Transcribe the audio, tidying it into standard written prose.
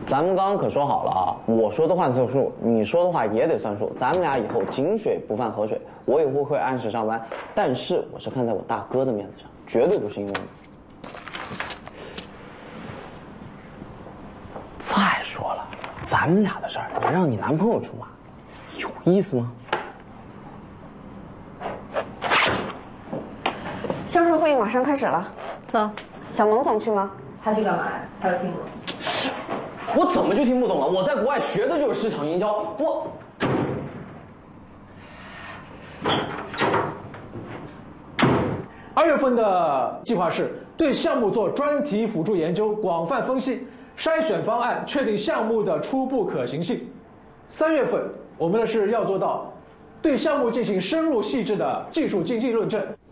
咱们刚刚可说好了啊，我说的话算数，你说的话也得算数。咱们俩以后井水不犯河水，我以后会按时上班，但是我是看在我大哥的面子上，绝对不是因为你。再说了，咱们俩的事儿，你让你男朋友出马，有意思吗？ 销售会议马上开始了， 走。 小萌总去吗？ 他去干嘛呀？他要听我。 我怎么就听不懂了？我在国外学的就是市场营销，我。 2月份的计划是对项目做专题辅助研究，广泛分析，筛选方案，确定项目的初步可行性。3月份我们的是要做到对项目进行深入细致的技术经济论证。